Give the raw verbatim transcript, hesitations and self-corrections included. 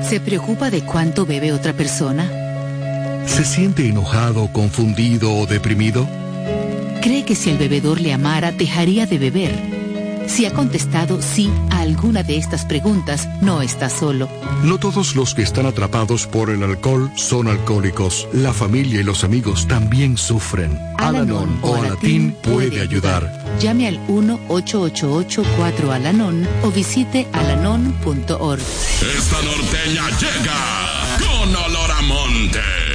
¿Se preocupa de cuánto bebe otra persona? ¿Se siente enojado, confundido o deprimido? ¿Cree que si el bebedor le amara, dejaría de beber? Si ha contestado sí a alguna de estas preguntas, no está solo. No todos los que están atrapados por el alcohol son alcohólicos. La familia y los amigos también sufren. Al-Anon o Alatín puede ayudar. Llame al uno ocho ocho ocho cuatro Al-Anon o visite alanon punto org. Esta norteña llega con olor a monte.